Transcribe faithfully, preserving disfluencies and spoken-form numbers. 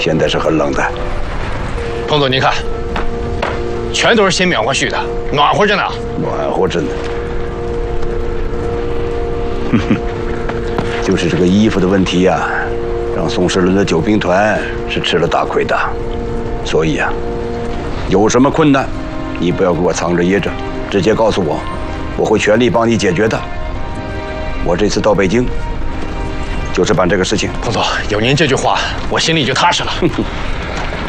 现在是很冷的。 彭总，您看，全都是新棉花絮的，暖和着呢。 暖和着呢。哼哼，就是这个衣服的问题呀、啊，让宋世伦的救兵团是吃了大亏的。所以啊，有什么困难，你不要给我藏着掖着，直接告诉我，我会全力帮你解决的。我这次到北京，就是办这个事情。 彭总，有您这句话，我心里就踏实了。